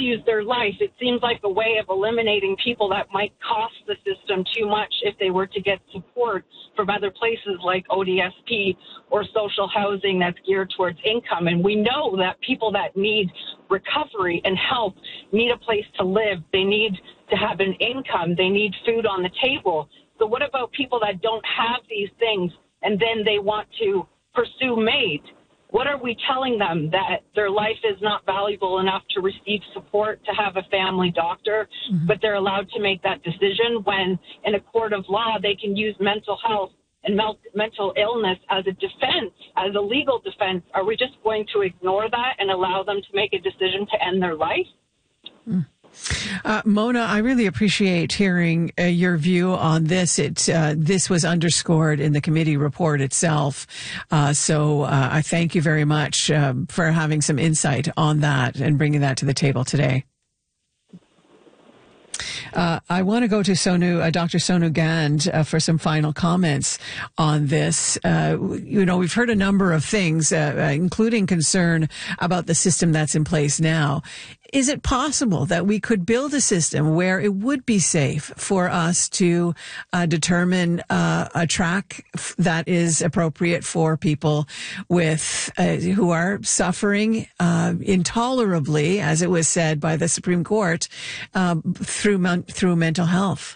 values their life. It seems like a way of eliminating people that might cost the system too much if they were to get support from other places like ODSP or social housing that's geared towards income. And we know that people that need recovery and help need a place to live. They need to have an income. They need food on the table. So what about people that don't have these things and then they want to pursue MAID? What are we telling them? That their life is not valuable enough to receive support to have a family doctor, but they're allowed to make that decision when in a court of law they can use mental health and mental illness as a defense, as a legal defense? Are we just going to ignore that and allow them to make a decision to end their life? Mona, I really appreciate hearing your view on this. This was underscored in the committee report itself. So I thank you very much for having some insight on that and bringing that to the table today. I want to go to Dr. Sonu Gand for some final comments on this. We've heard a number of things, including concern about the system that's in place now. Is it possible that we could build a system where it would be safe for us to determine a track that is appropriate for people with who are suffering intolerably, as it was said by the Supreme Court, through mental health?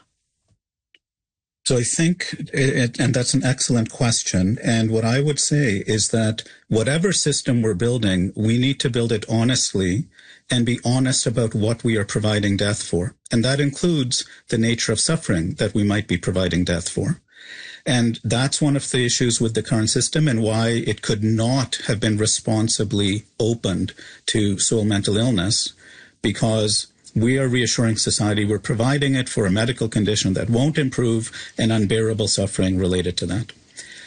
So I think, and that's an excellent question, and what I would say is that whatever system we're building, we need to build it honestly and be honest about what we are providing death for. And that includes the nature of suffering that we might be providing death for. And that's one of the issues with the current system and why it could not have been responsibly opened to soul mental illness, because we are reassuring society we're providing it for a medical condition that won't improve and unbearable suffering related to that.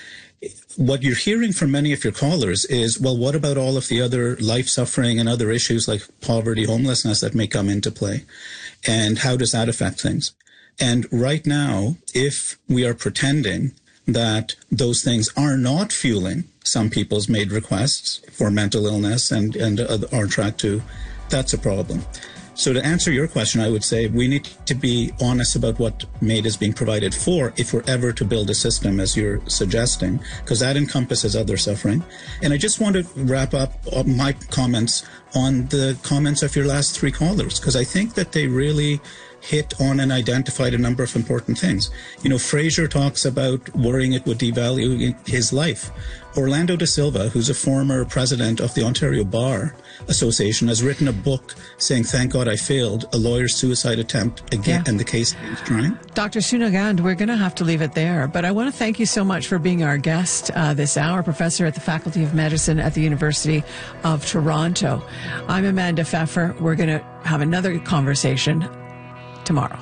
What you're hearing from many of your callers is, well, what about all of the other life suffering and other issues like poverty, homelessness that may come into play? And how does that affect things? And right now, if we are pretending that those things are not fueling some people's MAID requests for mental illness and are on track to, that's a problem. So to answer your question, I would say we need to be honest about what MAID is being provided for if we're ever to build a system, as you're suggesting, because that encompasses other suffering. And I just want to wrap up my comments on the comments of your last three callers, because I think that they really hit on and identified a number of important things. You know, Fraser talks about worrying it would devalue his life. Orlando Da Silva, who's a former president of the Ontario Bar Association, has written a book saying, "Thank God I failed, a lawyer's suicide attempt again, and the case is trying." Dr. Sonu Gand, we're going to have to leave it there, but I want to thank you so much for being our guest this hour, professor at the Faculty of Medicine at the University of Toronto. I'm Amanda Pfeffer. We're going to have another conversation tomorrow.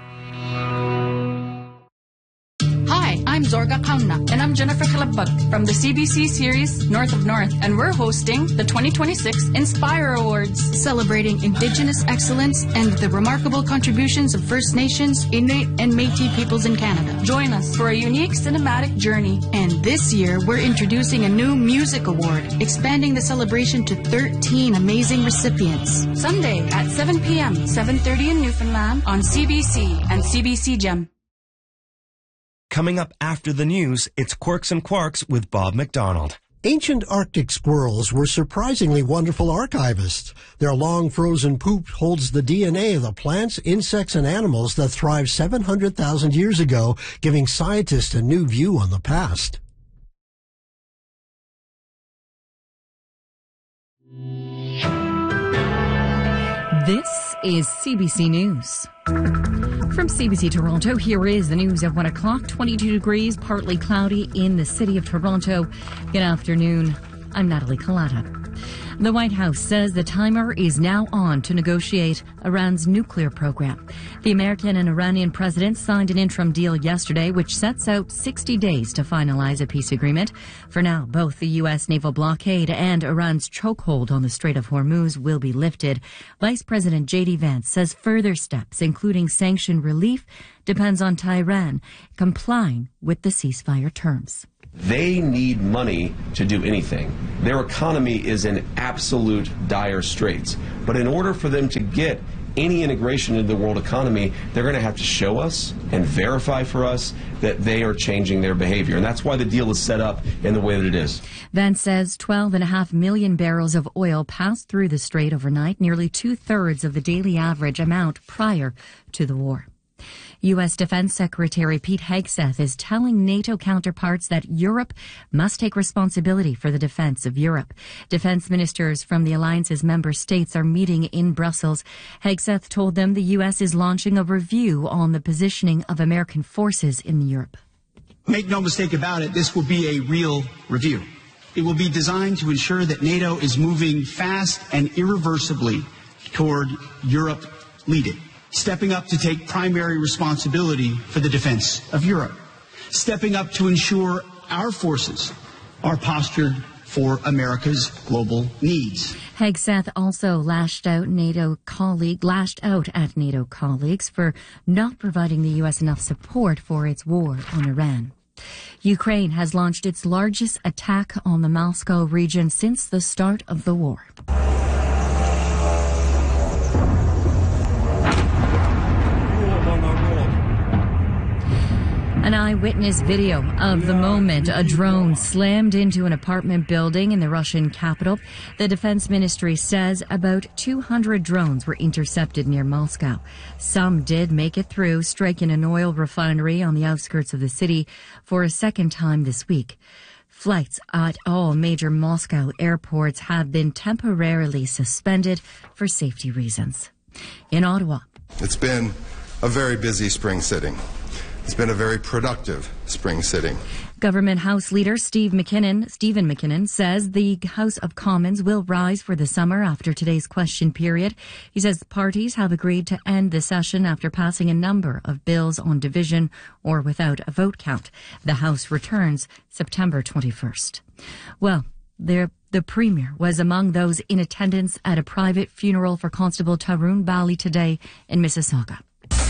Hi, I'm Zorga Kauna, and I'm Jennifer Kalapag from the CBC series North of North, and we're hosting the 2026 Inspire Awards, celebrating Indigenous excellence and the remarkable contributions of First Nations, Inuit, and Métis peoples in Canada. Join us for a unique cinematic journey. And this year, we're introducing a new music award, expanding the celebration to 13 amazing recipients. Sunday at 7 p.m., 7:30 in Newfoundland on CBC and CBC Gem. Coming up after the news, it's Quirks and Quarks with Bob McDonald. Ancient Arctic squirrels were surprisingly wonderful archivists. Their long frozen poop holds the DNA of the plants, insects, and animals that thrived 700,000 years ago, giving scientists a new view on the past. This is CBC News. From CBC Toronto, here is the news at 1 o'clock. 22 degrees, partly cloudy in the city of Toronto. Good afternoon. I'm Natalie Collada. The White House says the timer is now on to negotiate Iran's nuclear program. The American and Iranian presidents signed an interim deal yesterday, which sets out 60 days to finalize a peace agreement. For now, both the U.S. naval blockade and Iran's chokehold on the Strait of Hormuz will be lifted. Vice President J.D. Vance says further steps, including sanction relief, depends on Tehran complying with the ceasefire terms. They need money to do anything. Their economy is in absolute dire straits. But in order for them to get any integration into the world economy, they're going to have to show us and verify for us that they are changing their behavior. And that's why the deal is set up in the way that it is. Vance says 12.5 million barrels of oil passed through the strait overnight, nearly 2/3 of the daily average amount prior to the war. U.S. Defense Secretary Pete Hegseth is telling NATO counterparts that Europe must take responsibility for the defense of Europe. Defense ministers from the alliance's member states are meeting in Brussels. Hegseth told them the U.S. is launching a review on the positioning of American forces in Europe. Make no mistake about it, this will be a real review. It will be designed to ensure that NATO is moving fast and irreversibly toward Europe leading. Stepping up to take primary responsibility for the defense of Europe. Stepping up to ensure our forces are postured for America's global needs. Hegseth also lashed out at NATO colleagues for not providing the U.S. enough support for its war on Iran. Ukraine has launched its largest attack on the Moscow region since the start of the war. An eyewitness video of the moment a drone slammed into an apartment building in the Russian capital. The defense ministry says about 200 drones were intercepted near Moscow. Some did make it through, striking an oil refinery on the outskirts of the city for a second time this week. Flights at all major Moscow airports have been temporarily suspended for safety reasons. In Ottawa, it's been a very busy spring sitting. It's been a very productive spring sitting. Government House Leader Stephen McKinnon says the House of Commons will rise for the summer after today's question period. He says the parties have agreed to end the session after passing a number of bills on division or without a vote count. The House returns September 21st. Well, the Premier was among those in attendance at a private funeral for Constable Tyrone Bally today in Mississauga.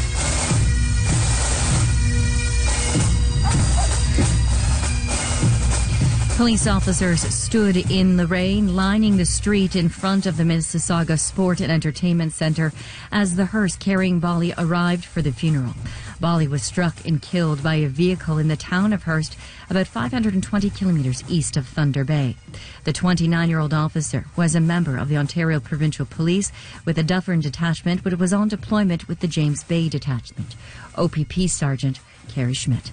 Police officers stood in the rain, lining the street in front of the Mississauga Sport and Entertainment Centre as the hearse carrying Bally arrived for the funeral. Bally was struck and killed by a vehicle in the town of Hearst, about 520 kilometres east of Thunder Bay. The 29-year-old officer was a member of the Ontario Provincial Police with a Dufferin detachment, but was on deployment with the James Bay detachment. OPP Sergeant Kerry Schmidt.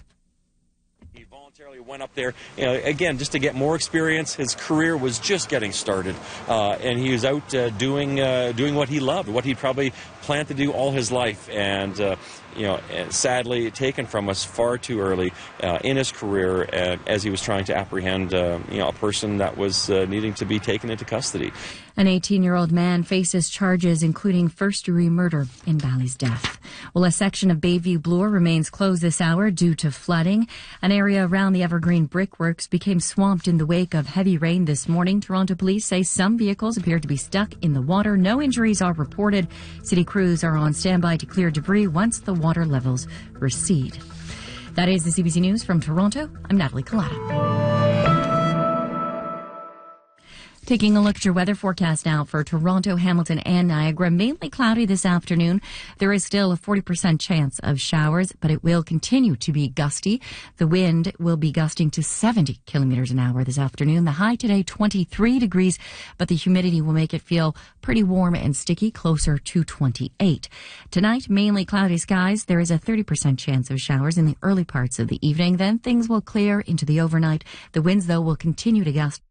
Went up there, again, just to get more experience. His career was just getting started, and he was out doing what he loved, what he probably planned to do all his life, and sadly taken from us far too early in his career as he was trying to apprehend a person that was needing to be taken into custody. An 18-year-old man faces charges including first-degree murder in Bally's death. Well, a section of Bayview Bloor remains closed this hour due to flooding. An area around the Evergreen Brickworks became swamped in the wake of heavy rain this morning. Toronto police say some vehicles appear to be stuck in the water. No injuries are reported. City crews are on standby to clear debris once the water levels recede. That is the CBC News from Toronto. I'm Natalie Collada. Taking a look at your weather forecast now for Toronto, Hamilton, and Niagara. Mainly cloudy this afternoon. There is still a 40% chance of showers, but it will continue to be gusty. The wind will be gusting to 70 kilometers an hour this afternoon. The high today, 23 degrees, but the humidity will make it feel pretty warm and sticky, closer to 28. Tonight, mainly cloudy skies. There is a 30% chance of showers in the early parts of the evening. Then things will clear into the overnight. The winds, though, will continue to gust.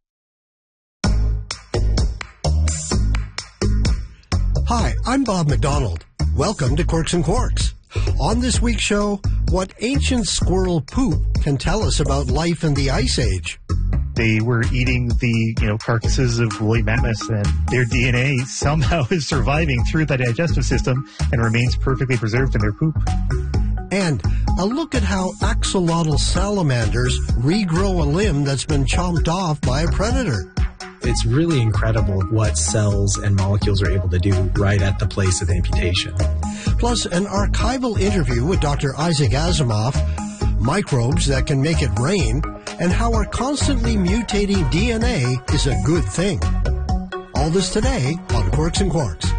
Hi, I'm Bob McDonald. Welcome to Quirks and Quarks. On this week's show, what ancient squirrel poop can tell us about life in the Ice Age. They were eating the, carcasses of woolly mammoths, and their DNA somehow is surviving through the digestive system and remains perfectly preserved in their poop. And a look at how axolotl salamanders regrow a limb that's been chomped off by a predator. It's really incredible what cells and molecules are able to do right at the place of amputation. Plus, an archival interview with Dr. Isaac Asimov, microbes that can make it rain, and how our constantly mutating DNA is a good thing. All this today on Quirks and Quarks.